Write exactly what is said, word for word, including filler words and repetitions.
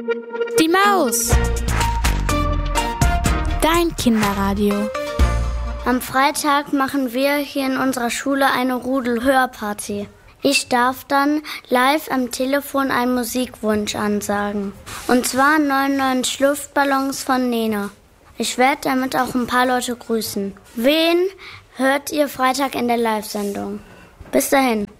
Die Maus. Dein Kinderradio. Am Freitag machen wir hier in unserer Schule eine Rudel-Hörparty. Ich darf dann live am Telefon einen Musikwunsch ansagen. Und zwar neunundneunzig Luftballons von Nena. Ich werde damit auch ein paar Leute grüßen. Wen hört ihr Freitag in der Live-Sendung? Bis dahin.